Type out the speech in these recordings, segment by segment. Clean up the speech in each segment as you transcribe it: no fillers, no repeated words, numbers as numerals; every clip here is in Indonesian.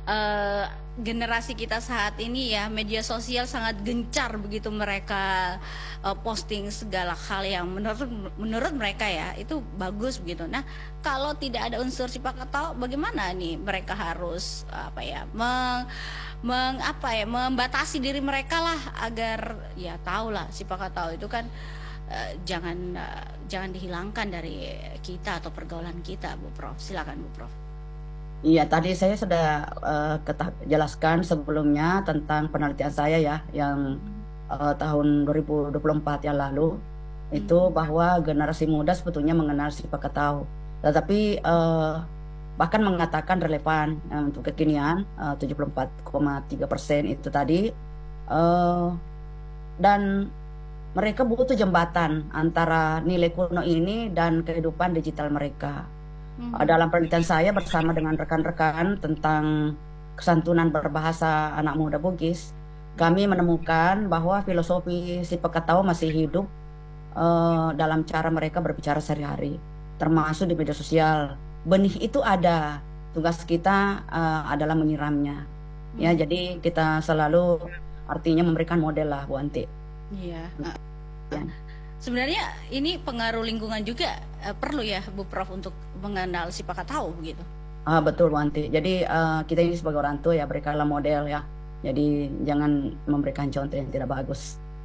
eh, generasi kita saat ini ya, media sosial sangat gencar begitu mereka posting segala hal yang menurut menurut mereka ya itu bagus begitu. Nah, kalau tidak ada unsur sipak tahu, bagaimana nih mereka harus apa ya membatasi diri mereka lah agar ya tahu lah sipak tahu itu kan jangan dihilangkan dari kita atau pergaulan kita, Bu Prof. Silakan, Bu Prof. Iya, tadi saya sudah jelaskan sebelumnya tentang penelitian saya ya, yang tahun 2024 yang lalu, itu Hmm. bahwa generasi muda sebetulnya mengenal sipak tahu. Tetapi bahkan mengatakan relevan untuk kekinian 74,3% itu tadi. eh, dan mereka butuh jembatan antara nilai kuno ini dan kehidupan digital mereka. Mhm. Dalam penelitian saya bersama dengan rekan-rekan tentang kesantunan berbahasa anak muda Bugis, kami menemukan bahwa filosofi si Pekatau masih hidup dalam cara mereka berbicara sehari-hari, termasuk di media sosial. Benih itu ada, tugas kita adalah menyiramnya. Ya, Mhm. jadi kita selalu artinya memberikan model lah, Bu Anti. Iya. Ya. Sebenarnya ini pengaruh lingkungan juga perlu ya, Bu Prof, untuk mengenal si tahu begitu. Betul, Bu Anti. Jadi kita ini sebagai orang tua ya berikanlah model ya. Jadi jangan memberikan contoh yang tidak bagus.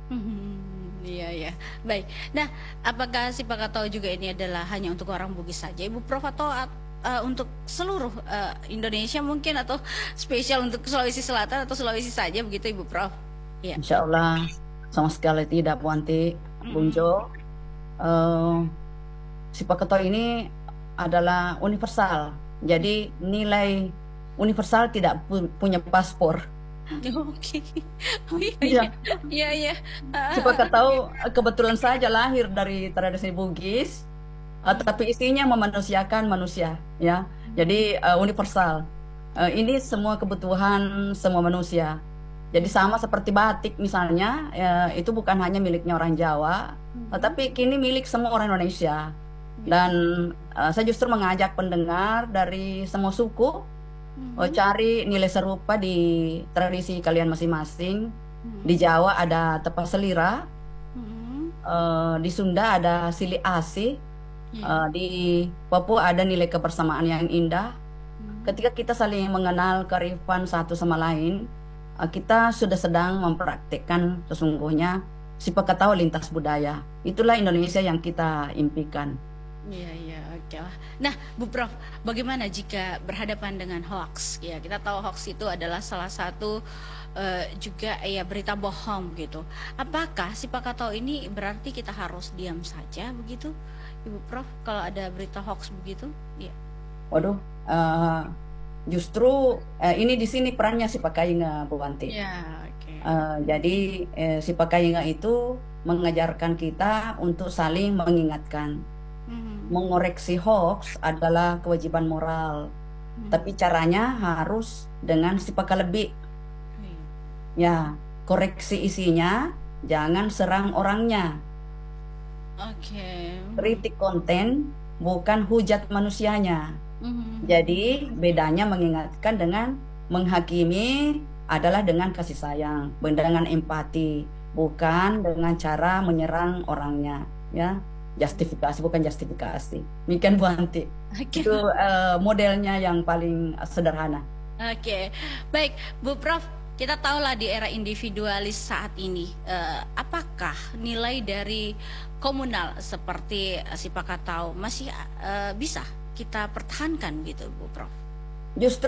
Iya ya. Baik. Nah, apakah si tahu juga ini adalah hanya untuk orang Bugis saja, Ibu Prof, atau untuk seluruh Indonesia mungkin, atau spesial untuk Sulawesi Selatan atau Sulawesi saja begitu, Ibu Prof? Iya. Insya Allah sama sekali tidak, Bu Anti. Bung Mm-mm. Jo. Eh, si Paketo ini adalah universal. Jadi nilai universal tidak punya paspor. Oke. Oh iya iya. Iya, Iya iya. si Paketo kebetulan saja lahir dari tradisi Bugis, tapi isinya memanusiakan manusia, ya. Jadi universal. Ini semua kebutuhan semua manusia. Jadi sama seperti batik misalnya, itu bukan hanya miliknya orang Jawa, Mhm. tetapi kini milik semua orang Indonesia. Dan saya justru mengajak pendengar dari semua suku Mhm. cari nilai serupa di tradisi kalian masing-masing. Di Mhm. Jawa ada tepas selira, Mhm. di Sunda ada sili asih, Iya. di Papua ada nilai kebersamaan yang indah. Mhm. Ketika kita saling mengenal kearifan satu sama lain, kita sudah sedang mempraktikkan sesungguhnya si tahu lintas budaya. Itulah Indonesia yang kita impikan. Iya, iya, oke lah. Nah, Bu Prof, bagaimana jika berhadapan dengan hoax? Ya, kita tahu hoax itu adalah salah satu juga ya berita bohong gitu. Apakah si Pakatau ini berarti kita harus diam saja begitu, Ibu Prof, kalau ada berita hoax begitu? Ya. Waduh, justru ini di sini perannya si Pakainga, Bu Wanti. Ya, oke. Jadi si Pakainga itu mengajarkan kita untuk saling mengingatkan. Mhm. Mengoreksi hoax adalah kewajiban moral, Mhm. tapi caranya harus dengan si lebih. Iya. Ya, koreksi isinya, jangan serang orangnya. Oke. Mhm. Kritik konten, bukan hujat manusianya. Jadi Mhm. bedanya mengingatkan dengan menghakimi adalah dengan kasih sayang, dengan empati, bukan dengan cara menyerang orangnya, ya. Justifikasi bukan justifikasi. Demikian Bu Anti. Oke. Itu modelnya yang paling sederhana. Oke, baik, Bu Prof. Kita tahulah di era individualis saat ini, apakah nilai dari komunal seperti si Pakatau masih bisa kita pertahankan gitu, Bu Prof? Justru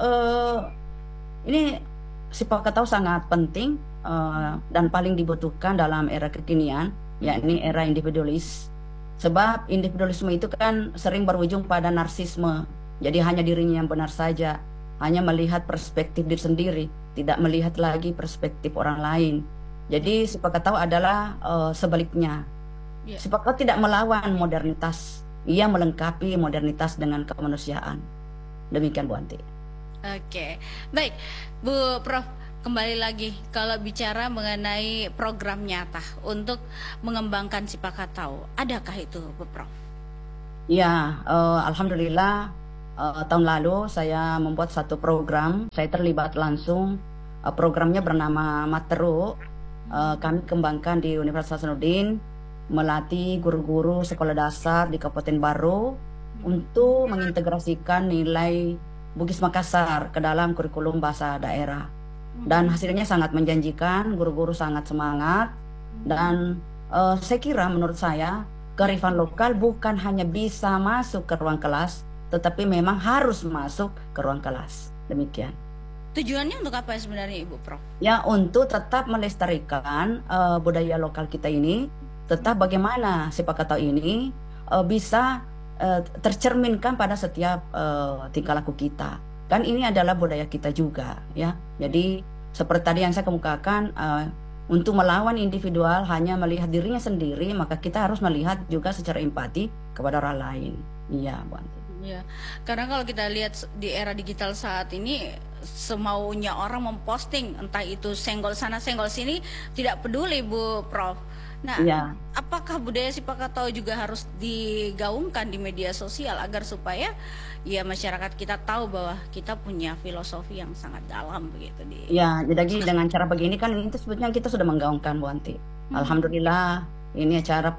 ini sipak tahu sangat penting dan paling dibutuhkan dalam era kekinian, yakni era individualis. Sebab individualisme itu kan sering berujung pada narsisme. Jadi hanya dirinya yang benar saja, hanya melihat perspektif diri sendiri, tidak melihat lagi perspektif orang lain. Jadi sipak tahu adalah sebaliknya. Ya. Sipak tahu tidak melawan modernitas, ia melengkapi modernitas dengan kemanusiaan. Demikian Bu Anti. Oke, baik, Bu Prof. Kembali lagi, kalau bicara mengenai program nyata untuk mengembangkan si Pakatau, adakah itu, Bu Prof? Ya, alhamdulillah tahun lalu saya membuat satu program, saya terlibat langsung. Programnya bernama Materu. Kami kembangkan di Universitas Hasanuddin, melatih guru-guru sekolah dasar di Kabupaten Baru untuk mengintegrasikan nilai Bugis Makassar ke dalam kurikulum bahasa daerah. Dan hasilnya sangat menjanjikan, guru-guru sangat semangat. Dan saya kira menurut saya kearifan lokal bukan hanya bisa masuk ke ruang kelas, tetapi memang harus masuk ke ruang kelas. Demikian. Tujuannya untuk apa sebenarnya Ibu Prof? Ya, untuk tetap melestarikan budaya lokal kita ini, tetap bagaimana sipak kata ini bisa tercerminkan pada setiap tingkah laku kita. Kan ini adalah budaya kita juga, ya. Jadi seperti tadi yang saya kemukakan, untuk melawan individual hanya melihat dirinya sendiri, maka kita harus melihat juga secara empati kepada orang lain. Iya, Bu Anti. Ya, karena kalau kita lihat di era digital saat ini, semaunya orang memposting, entah itu senggol sana senggol sini, tidak peduli Bu Prof. Nah, Iya. apakah budaya sipakatau juga harus digaungkan di media sosial agar supaya ya masyarakat kita tahu bahwa kita punya filosofi yang sangat dalam begitu di. Ya, jadi dengan cara begini kan itu sebetulnya kita sudah menggaungkan, Bu Anti. Alhamdulillah ini acara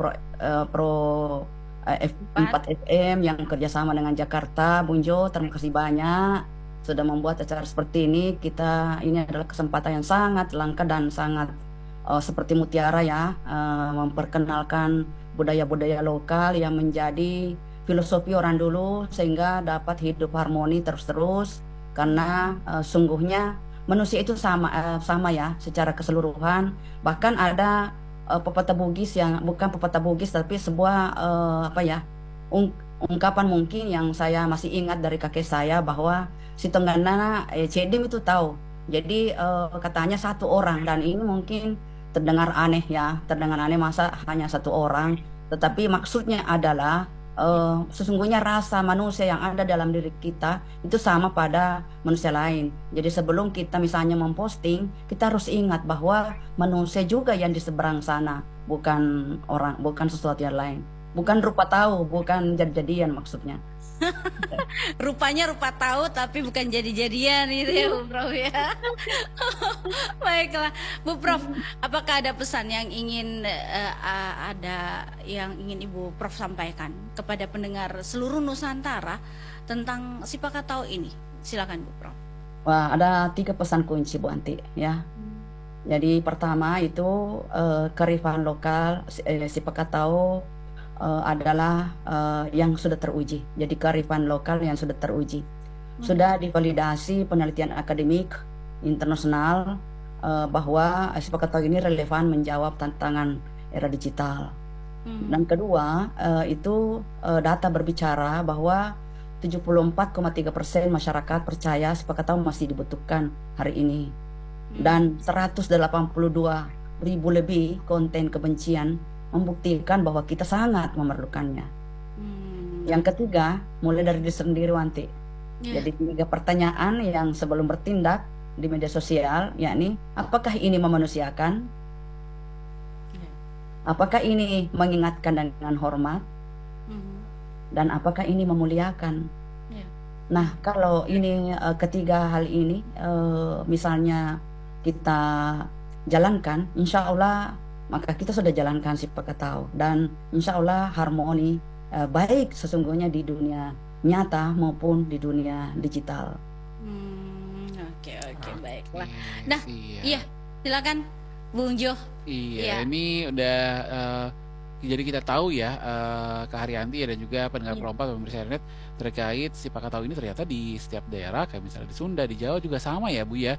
F4 FM yang kerjasama dengan Jakarta, Bung Jo, terima kasih banyak sudah membuat acara seperti ini. Ini adalah kesempatan yang sangat langka dan sangat seperti mutiara ya, memperkenalkan budaya-budaya lokal yang menjadi filosofi orang dulu sehingga dapat hidup harmoni terus-terus, karena sungguhnya manusia itu sama ya secara keseluruhan. Bahkan ada pepatah Bugis yang bukan pepatah Bugis tapi sebuah ungkapan mungkin yang saya masih ingat dari kakek saya, bahwa si tenggana cedim itu tahu. Jadi katanya satu orang, dan ini mungkin terdengar aneh ya, terdengar aneh masa hanya satu orang, tetapi maksudnya adalah sesungguhnya rasa manusia yang ada dalam diri kita itu sama pada manusia lain. Jadi sebelum kita misalnya memposting, kita harus ingat bahwa manusia juga yang di seberang sana, bukan orang, bukan sesuatu yang lain, bukan rupa tahu, bukan jadi-jadian maksudnya. Rupanya rupa tahu tapi bukan jadi-jadian gitu ya Bu Prof ya. Baiklah Bu Prof, apakah ada pesan yang ingin Ibu Prof sampaikan kepada pendengar seluruh Nusantara tentang sipakatau ini? Silakan Bu Prof. Wah, ada 3 pesan kunci Bu Anti ya. Jadi pertama itu kearifan lokal sipakatau adalah yang sudah teruji. Jadi kearifan lokal yang sudah teruji, sudah divalidasi penelitian akademik internasional bahwa sipakatau ini relevan menjawab tantangan era digital. Dan kedua itu data berbicara bahwa 74,3% masyarakat percaya sipakatau masih dibutuhkan hari ini, dan 182.000 lebih konten kebencian membuktikan bahwa kita sangat memerlukannya. Yang ketiga, mulai dari diri sendiri, Wanti. Jadi 3 pertanyaan yang sebelum bertindak di media sosial, yakni apakah ini memanusiakan? Apakah ini mengingatkan dengan hormat? Dan apakah ini memuliakan? Nah, kalau ini ketiga hal ini misalnya kita jalankan, insya Allah maka kita sudah jalankan sipakatau, dan insya Allah harmoni baik sesungguhnya di dunia nyata maupun di dunia digital. Oke, baiklah. Nah, iya silakan Bung Jo. Iya, ini udah jadi kita tahu ya, Kak Haryanti dan juga pendengar perompak pemirsa internet terkait sipakatau ini ternyata di setiap daerah, kayak misalnya di Sunda, di Jawa juga sama ya Bu ya.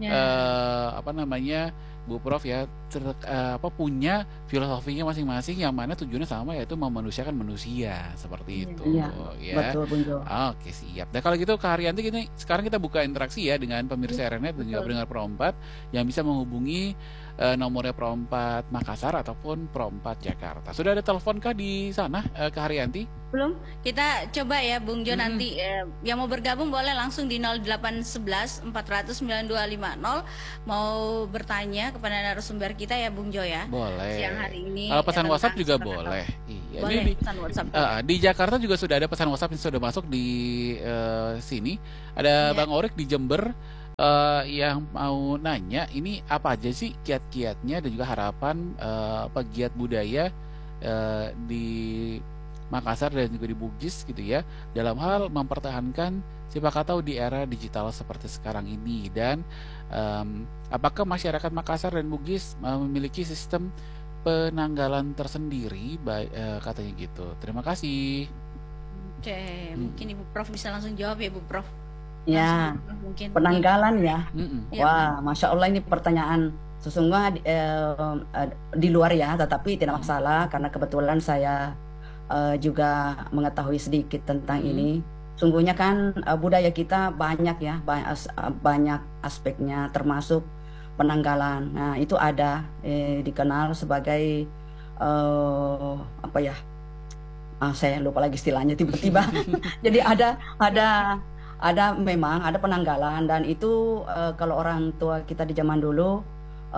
Bu Prof ya, punya filosofinya masing-masing yang mana tujuannya sama, yaitu memanusiakan manusia seperti itu. Iya, ya. Betul Bung Jo. Oke, siap. Nah kalau gitu Kak Haryanti, sekarang kita buka interaksi ya dengan pemirsa internet dan juga pendengar perompak yang bisa menghubungi nomornya Perompat Makassar ataupun Perompat Jakarta. Sudah ada telepon kah di sana, Kak Haryanti? Belum, kita coba ya Bung Jo nanti yang mau bergabung boleh langsung di 0811 400 9250 mau bertanya kepada narasumber kita ya Bung Jo ya. Boleh. Siang hari ini. Kalau pesan WhatsApp juga Sepakatau. boleh. Iya, Boleh di, pesan WhatsApp. di Jakarta juga sudah ada pesan WhatsApp yang sudah masuk di sini. Ada Iya. Bang Orik di Jember yang mau nanya, ini apa aja sih kiat-kiatnya dan juga harapan pegiat budaya di Makassar dan juga di Bugis gitu ya, dalam hal mempertahankan Sipakatau di era digital seperti sekarang ini, dan apakah masyarakat Makassar dan Bugis memiliki sistem penanggalan tersendiri, katanya gitu. Terima kasih. Oke, mungkin Ibu Prof bisa langsung jawab ya Bu Prof. Ya, Langsung, mungkin. penanggalan ya. Ya. Wah, Masya Allah ini pertanyaan sesungguhnya di luar ya, tetapi tidak masalah karena kebetulan saya juga mengetahui sedikit tentang ini. Sungguhnya kan budaya kita banyak ya, banyak aspeknya termasuk penanggalan. Nah, itu ada dikenal sebagai apa ya? Saya lupa lagi istilahnya tiba-tiba. Jadi memang ada penanggalan, dan itu kalau orang tua kita di zaman dulu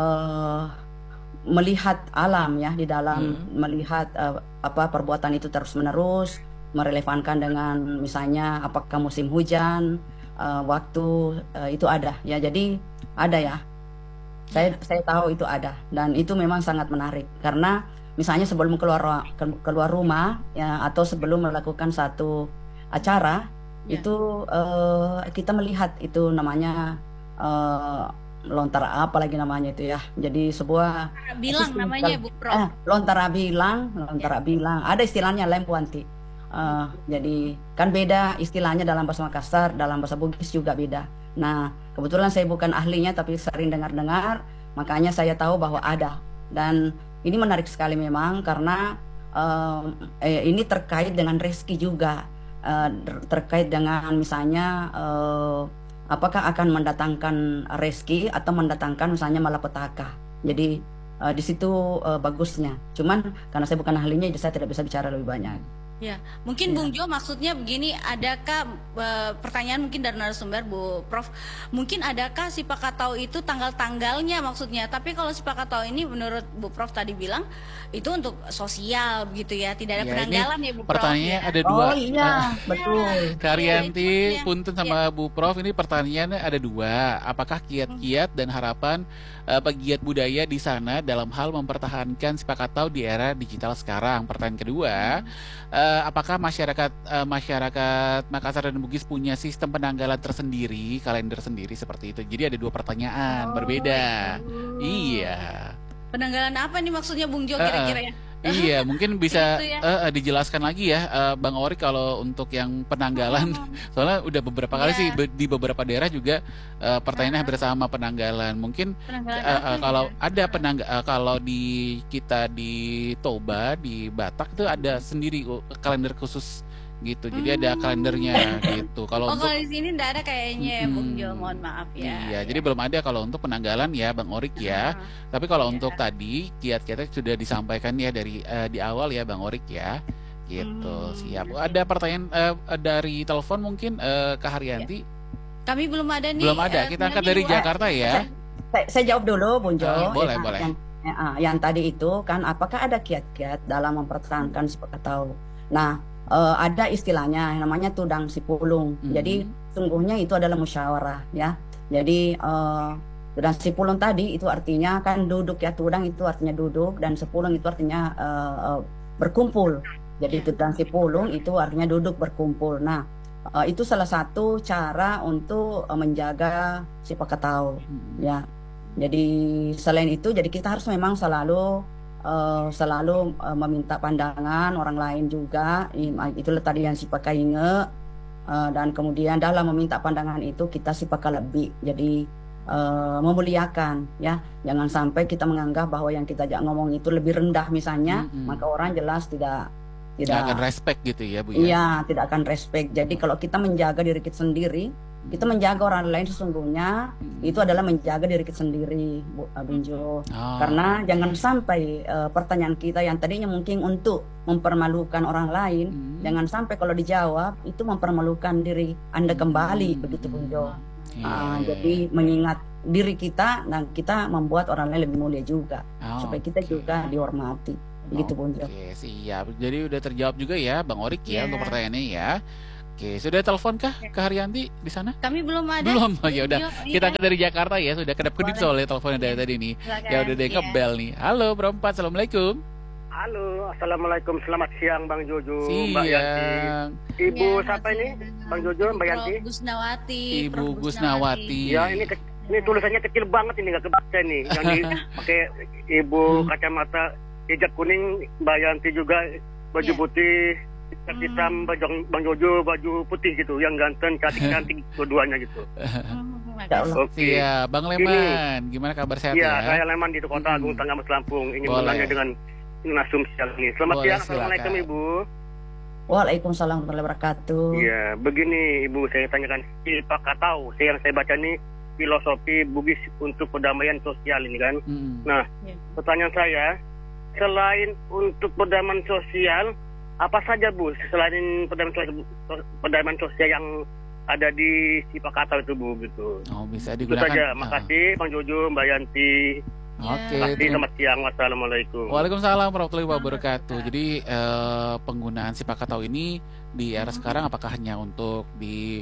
melihat alam ya, di dalam melihat perbuatan itu terus-menerus, merelevankan dengan misalnya apakah musim hujan, waktu itu ada ya. Jadi ada ya. Saya tahu itu ada, dan itu memang sangat menarik karena misalnya sebelum keluar rumah ya, atau sebelum melakukan satu acara itu kita melihat itu namanya lontara apa lagi namanya itu ya. Jadi sebuah bilang namanya Bu Prof. Lontara bilang, ada istilahnya lempuanti. Jadi kan beda istilahnya dalam bahasa Makassar, dalam bahasa Bugis juga beda. Nah, kebetulan saya bukan ahlinya tapi sering dengar-dengar, makanya saya tahu bahwa ada. Dan ini menarik sekali memang karena ini terkait dengan rezeki juga, terkait dengan misalnya apakah akan mendatangkan rezeki atau mendatangkan misalnya malapetaka. Jadi di situ bagusnya. Cuman karena saya bukan ahlinya, jadi saya tidak bisa bicara lebih banyak. Ya, mungkin Bung Jo maksudnya begini, adakah pertanyaan mungkin dari narasumber Bu Prof, mungkin adakah Sipakatau itu tanggal-tanggalnya maksudnya, tapi kalau Sipakatau ini menurut Bu Prof tadi bilang itu untuk sosial begitu ya, tidak ada penanggalan ya Bu Prof. Pertanyaannya ya? ada dua. Oh iya, betul. Karyanti, Punten sama Bu Prof, ini pertanyaannya ada dua. Apakah kiat-kiat dan harapan pegiat budaya di sana dalam hal mempertahankan Sipakatau di era digital sekarang? Pertanyaan kedua, apakah masyarakat Makassar dan Bugis punya sistem penanggalan tersendiri, kalender sendiri seperti itu? Jadi ada dua pertanyaan berbeda. Iya. Penanggalan apa nih maksudnya Bung Jo kira-kira ya? Iya, mungkin bisa Gitu ya. dijelaskan lagi ya, Bang Orik, kalau untuk yang penanggalan. Soalnya udah beberapa kali sih di beberapa daerah juga pertanyaannya bersama penanggalan. Mungkin kalau ada kalau di kita di Toba, di Batak itu ada sendiri kalender khusus gitu. Jadi ada kalendernya gitu. Kalau kalau di sini enggak ada kayaknya ya Bung Jo, mohon maaf ya. Iya, jadi belum ada kalau untuk penanggalan ya Bang Orik ya. Tapi kalau untuk tadi kiat-kiatnya sudah disampaikan ya dari di awal ya Bang Orik ya. Gitu. Siap. Ada pertanyaan dari telepon mungkin Kak Haryanti? Kami belum ada nih. Belum ada. Kita angkat dari Jakarta ya. Saya jawab dulu Bung Jo. Boleh. Yang tadi itu kan apakah ada kiat-kiat dalam mempertahankan Sipakatau. Nah, ada istilahnya yang namanya tudang sipulung. Jadi sungguhnya itu adalah musyawarah ya. Jadi tudang sipulung tadi itu artinya kan duduk ya, tudang itu artinya duduk dan sepulung itu artinya berkumpul. Jadi tudang sipulung itu artinya duduk berkumpul. Nah, itu salah satu cara untuk menjaga Sipakatau ya. Jadi selain itu, jadi kita harus memang selalu meminta pandangan orang lain juga. Itulah tadi yang Sipaka inge, dan kemudian dalam meminta pandangan itu kita Sipaka lebih jadi memuliakan ya. Jangan sampai kita menganggap bahwa yang kita ngomong itu lebih rendah misalnya, maka orang jelas tidak akan respect gitu ya Bu ya. Iya, tidak akan respect. Jadi kalau kita menjaga diri kita sendiri Kita menjaga orang lain sesungguhnya itu adalah menjaga diri kita sendiri, Bung Jo. Karena jangan sampai pertanyaan kita yang tadinya mungkin untuk mempermalukan orang lain, jangan sampai kalau dijawab itu mempermalukan diri Anda kembali, begitu Bung Jo. Jadi mengingat diri kita dan kita membuat orang lain lebih mulia juga, supaya kita juga dihormati. Begitu Bung Jo. Oke, siap. Jadi udah terjawab juga ya Bang Orik ya untuk pertanyaannya ya. Oke, sudah telepon kah ke Haryanti di sana? Kami belum ada. Belum. Ya udah. Kita angkat dari Jakarta ya, sudah kedap-kedip soalnya teleponnya dari tadi nih. Ya udah deh ngebel nih. Halo, berempat. Assalamualaikum. Halo, assalamualaikum. Selamat siang Bang Jojo, Siang. Mbak Yanti. Ibu siapa ini? Bang Jojo, Mbak Yanti. Gusnawati. Ibu Gusnawati. Ya, ini tulisannya kecil banget ini, nggak kebaca nih. Yang dipakai Ibu kacamata hijab kuning, Mbak Yanti juga baju putih, hitam, Bang Jojo baju putih gitu, yang ganteng, cantik-cantik dua-duanya gitu. Oke. Iya, Bang Leman, gimana kabar sehat ya? Iya, saya Leman di Kota Agung, Tangga Mas Lampung. Ingin bertanya dengan Nasum siang ini. Selamat siang, Assalamualaikum Ibu. Waalaikumsalam warahmatullahi wabarakatuh. Iya, begini Ibu, saya tanyakan Pak Katau, yang saya baca nih filosofi Bugis untuk perdamaian sosial ini kan. Nah, pertanyaan saya, selain untuk perdamaian sosial, apa saja Bu selain perdamaian sosial yang ada di si Pak Katau itu Bu gitu? Oh, bisa digunakan. Itu saja. Makasih Bang Jojo, Mbak Yanti. Oke. Selamat siang. Wassalamualaikum. Waalaikumsalam warahmatullahi wabarakatuh. Jadi penggunaan si Pak Katau ini di era sekarang apakah hanya untuk di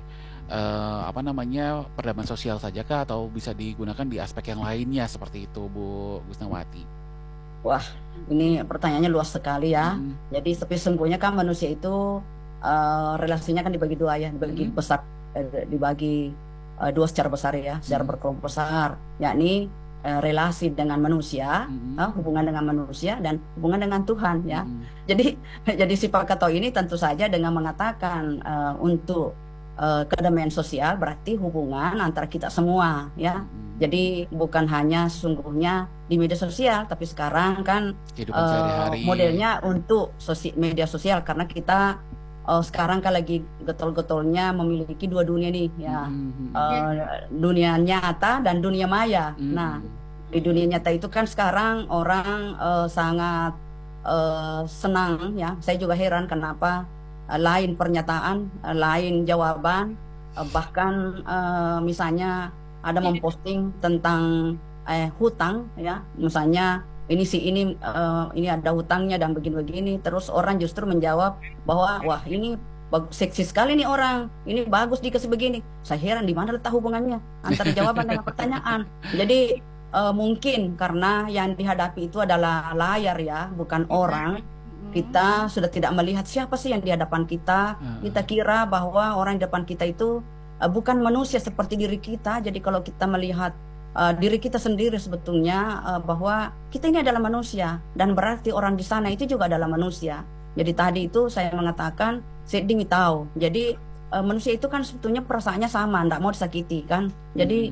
perdamaian sosial saja kah, atau bisa digunakan di aspek yang lainnya seperti itu Bu Gusnawati? Wah, ini pertanyaannya luas sekali ya. Jadi sesungguhnya kan manusia itu relasinya kan dibagi dua ya, dibagi besar, dibagi dua secara besar ya, secara berkelompok besar, yakni relasi dengan manusia, hubungan dengan manusia dan hubungan dengan Tuhan ya. Jadi si Pak Katau ini tentu saja dengan mengatakan untuk kedamaian sosial berarti hubungan antara kita semua ya. Jadi bukan hanya sesungguhnya di media sosial, tapi sekarang kan modelnya untuk media sosial, karena kita sekarang kan lagi getol-getolnya memiliki dua dunia nih ya, dunia nyata dan dunia maya. Nah, di dunia nyata itu kan sekarang orang sangat senang ya. Saya juga heran kenapa lain pernyataan, lain jawaban, bahkan misalnya ada memposting tentang hutang ya, misalnya ini ada hutangnya dan begini-begini, terus orang justru menjawab bahwa wah ini seksi sekali nih orang, ini bagus dikasih begini. Saya heran di mana letak hubungannya antara jawaban dengan pertanyaan. Jadi mungkin karena yang dihadapi itu adalah layar ya, bukan orang. Kita sudah tidak melihat siapa sih yang di hadapan kita. Kita kira bahwa orang di depan kita itu bukan manusia seperti diri kita. Jadi kalau kita melihat diri kita sendiri sebetulnya bahwa kita ini adalah manusia, dan berarti orang di sana itu juga adalah manusia. Jadi tadi itu saya mengatakan sedih tahu. Jadi manusia itu kan sebetulnya perasaannya sama, tidak mau disakiti kan. Jadi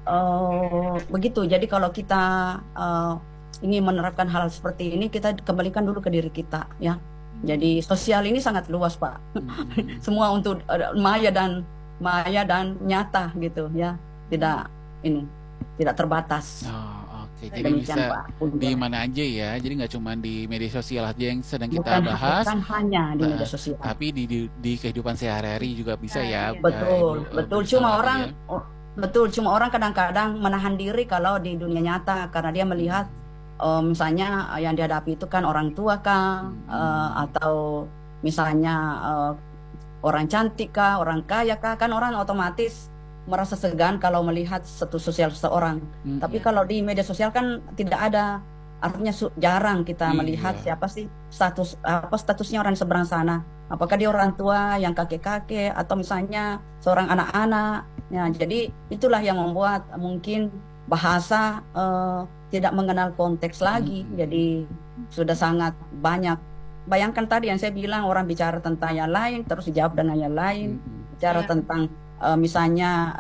begitu. Jadi kalau kita ingin menerapkan hal seperti ini, kita kembalikan dulu ke diri kita ya. Jadi sosial ini sangat luas Pak. Semua untuk maya dan nyata gitu ya. Tidak terbatas. Oke. Jadi bisa di mana aja ya. Jadi nggak cuma di media sosial aja yang sedang kita bahas. Bukan hanya di media sosial. Tapi di kehidupan sehari-hari juga bisa ya. Betul. Cuma orang kadang-kadang menahan diri kalau di dunia nyata, karena dia melihat misalnya yang dihadapi itu kan orang tua kah, atau misalnya orang cantik kah, orang kaya kah, kan orang otomatis merasa segan kalau melihat status sosial seseorang. Tapi kalau di media sosial kan tidak ada, artinya jarang kita melihat siapa sih statusnya orang seberang sana. Apakah dia orang tua yang kakek-kakek atau misalnya seorang anak-anak. Ya, jadi itulah yang membuat mungkin bahasa tidak mengenal konteks lagi. Jadi sudah sangat banyak. Bayangkan tadi yang saya bilang, orang bicara tentang yang lain terus dijawab dengan yang lain. Bicara tentang misalnya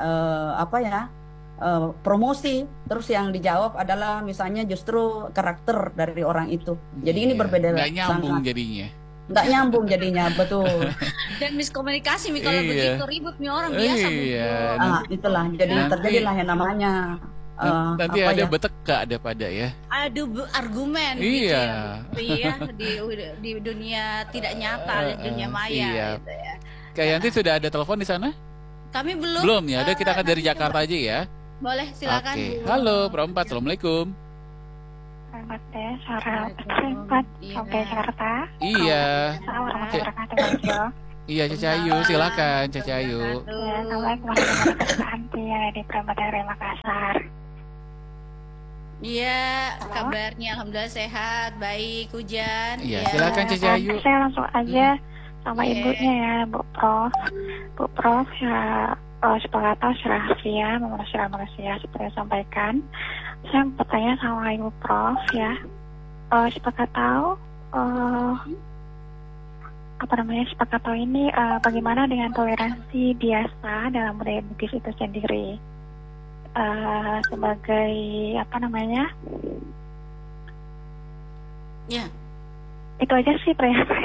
promosi, terus yang dijawab adalah misalnya justru karakter dari orang itu. Jadi ini berbeda. Nggak nyambung jadinya. nggak nyambung jadinya, betul. Dan miskomunikasi kalau begitu ribut nih orang biasa. Itulah jadi terjadilah yang namanya nanti ada beteka ada pada ya. Adu argumen gitu ya. Iya di dunia tidak nyata, di dunia maya gitu ya. Kak Yanti sudah ada telepon di sana? Kami belum. Belum ya. Ada kita akan dari Jakarta aja ya. Boleh, silakan. Oke. Halo, Perempat. Assalamualaikum. Selamat ya, Perempat sampai Jakarta. Iya. Iya, Caca Ayu, silakan Caca Ayu. Assalamualaikum warahmatullahi wabarakatuh. Ya, di Perempat dari Makassar. Iya, kabarnya alhamdulillah sehat, baik, hujan. Iya, silakan Caca Ayu. Saya langsung aja sama ibunya ya, Bu Prof ya, sebagai tahu secara harfiah manusia seperti yang sampaikan. Saya mau bertanya sama Ibu Prof ya, sepakat tahu sepakat tahu ini bagaimana dengan toleransi biasa dalam budaya Bugis itu sendiri, sebagai ya itu aja sih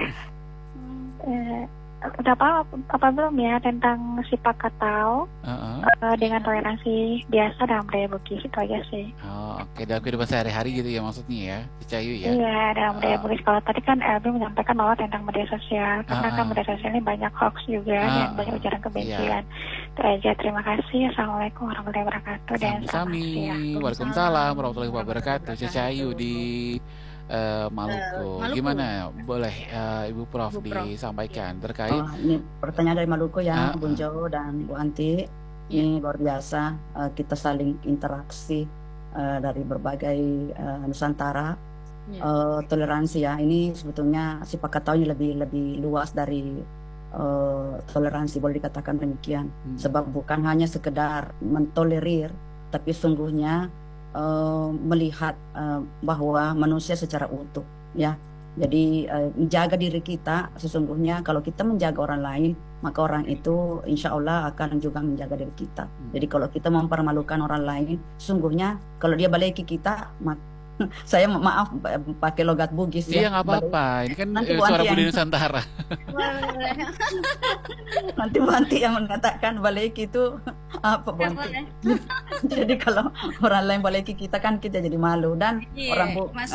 udah apa belum ya tentang sepakat tahu dengan toleransi biasa dalam budaya Bugis, itu aja sih. Oke, dalam kehidupan sehari-hari gitu ya maksudnya ya, Cacayu ya. Iya, dalam budaya Bugis. Kalau tadi kan Elbi menyampaikan bahwa tentang media sosial, karena kan media sosial ini banyak hoax juga dan banyak ujaran kebencian. Itu aja, terima kasih. Assalamualaikum warahmatullahi wabarakatuh dan selamat siang. Waalaikumsalam warahmatullahi wabarakatuh. Cacayu di Maluku. Gimana? Boleh Ibu Prof disampaikan terkait ini pertanyaan dari Maluku ya, Bung Jo dan Bu Anti. Ini luar biasa, kita saling interaksi dari berbagai Nusantara. Toleransi ya, ini sebetulnya sepakat tahu ini lebih luas dari toleransi, boleh dikatakan demikian. Sebab bukan hanya sekedar mentolerir, tapi sungguhnya melihat bahwa manusia secara utuh ya. Jadi menjaga diri kita, sesungguhnya kalau kita menjaga orang lain, maka orang itu insya Allah akan juga menjaga diri kita. Jadi kalau kita mempermalukan orang lain, sesungguhnya kalau dia balik ke kita, saya maaf pakai logat Bugis ya. Iya, nggak apa-apa. Ini kan suara Budi Nusantara. Nanti Bu Anti yang mengatakan balik itu apa Bu Anti? Jadi kalau orang lain balik kita kan kita jadi malu dan orang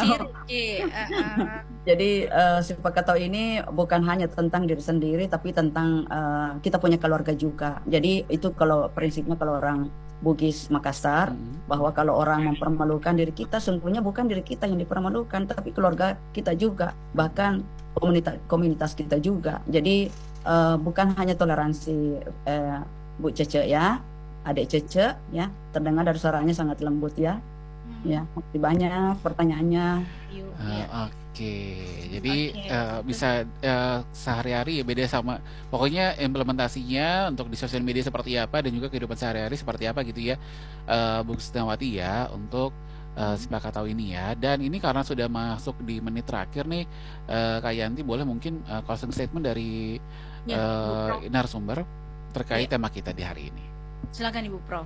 jadi sepakat tahu ini bukan hanya tentang diri sendiri, tapi tentang kita punya keluarga juga. Jadi itu kalau prinsipnya kalau orang Bugis Makassar, bahwa kalau orang mempermalukan diri kita, sungguhnya bukan diri kita yang dipermalukan, tapi keluarga kita juga, bahkan komunitas kita juga. Jadi bukan hanya toleransi Bu Cece ya, adik Cece ya, terdengar dari suaranya sangat lembut ya. Ya, masih banyak pertanyaannya. Oke, jadi bisa sehari-hari ya beda sama, pokoknya implementasinya untuk di sosial media seperti apa dan juga kehidupan sehari-hari seperti apa gitu ya, Bu Krisnawati ya, untuk sepakat tahu ini ya. Dan ini karena sudah masuk di menit terakhir nih, Kak Yanti boleh mungkin closing statement dari narasumber terkait tema kita di hari ini. Silakan Ibu Prof.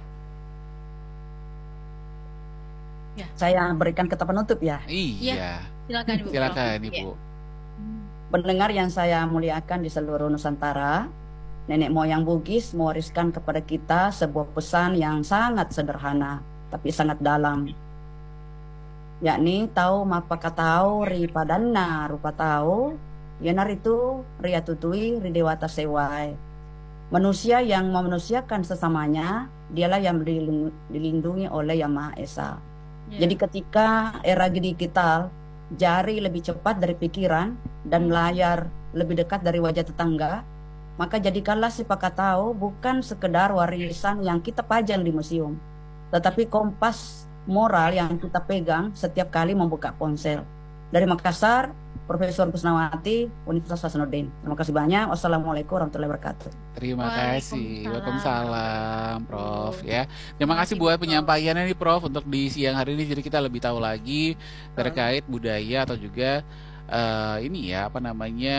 Ya. Saya berikan kata penutup ya. Iya. Silakan Ibu. Silakan Ibu. Pendengar yang saya muliakan di seluruh Nusantara, nenek moyang Bugis mewariskan kepada kita sebuah pesan yang sangat sederhana tapi sangat dalam, yakni tahu mapaka tahu ri padanna rupa tahu yanar itu ria tutui ri dewata sewai. Manusia yang memanusiakan sesamanya dialah yang dilindungi oleh Yang Maha Esa. Jadi ketika era digital, jari lebih cepat dari pikiran dan layar lebih dekat dari wajah tetangga, maka jadikanlah sepakat tahu bukan sekedar warisan yang kita pajang di museum, tetapi kompas moral yang kita pegang setiap kali membuka ponsel. Dari Makassar, Profesor Krisnawati, Universitas Hasanuddin. Terima kasih banyak. Wassalamualaikum warahmatullahi wabarakatuh. Terima kasih. Waalaikumsalam, Prof. Ya, terima kasih buat penyampaiannya nih, Prof. Untuk di siang hari ini, jadi kita lebih tahu lagi terkait budaya atau juga ini ya apa namanya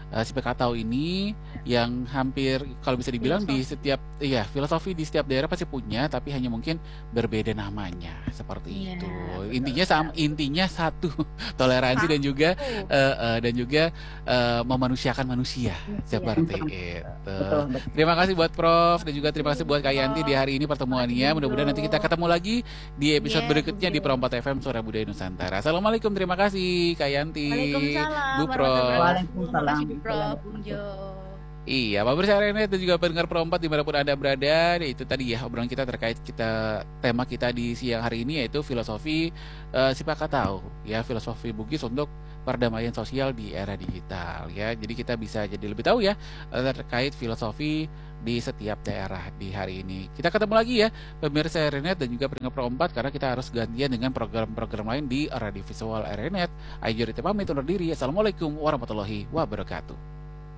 si Pekatau ini yang hampir kalau bisa dibilang di setiap filosofi di setiap daerah pasti punya, tapi hanya mungkin berbeda namanya seperti itu. Intinya satu, toleransi dan juga memanusiakan manusia seperti itu. Terima kasih buat Prof dan juga terima kasih buat Kak Yanti di hari ini pertemuannya. Mudah-mudahan nanti kita ketemu lagi di episode berikutnya di Pro 4 FM Suara Budaya Nusantara. Assalamualaikum, terima kasih Kak Yanti. Waalaikumsalam. Bu Prof. Waalaikumsalam. Bu Prof. Iya, Pak Renet dan juga pendengar Pro 4 dimanapun Anda berada, itu tadi ya obrolan kita terkait tema kita di siang hari ini yaitu filosofi si Pekatau ya, filosofi Bugis untuk perdamaian sosial di era digital ya. Jadi kita bisa jadi lebih tahu ya terkait filosofi di setiap daerah di hari ini. Kita ketemu lagi ya pemirsa Renet dan juga pendengar Pro 4 karena kita harus gantian dengan program-program lain di Radio Visual Renet. Ayo kita pamit undur diri. Assalamualaikum warahmatullahi wabarakatuh.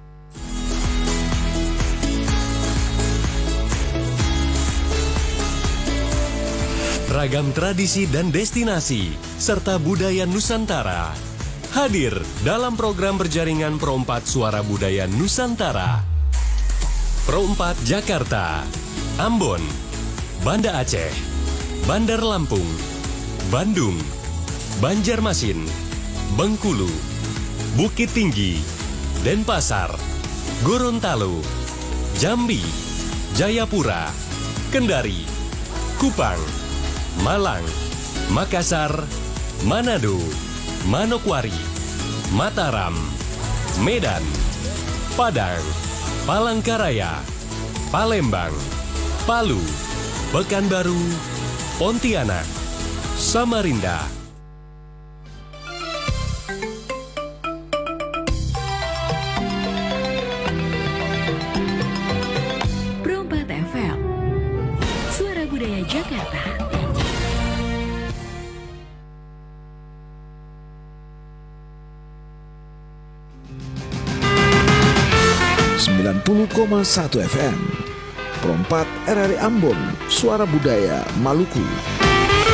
Ragam tradisi dan destinasi serta budaya Nusantara hadir dalam program berjaringan Pro 4 Suara Budaya Nusantara. Pro 4 Jakarta, Ambon, Banda Aceh, Bandar Lampung, Bandung, Banjarmasin, Bengkulu, Bukit Tinggi, Denpasar, Gorontalo, Jambi, Jayapura, Kendari, Kupang, Malang, Makassar, Manado, Manokwari, Mataram, Medan, Padang, Palangkaraya, Palembang, Palu, Pekanbaru, Pontianak, Samarinda. Pro 4 FM, Suara Budaya Jakarta. 90,1 FM Pro 4 RRI Ambon, Suara Budaya Maluku.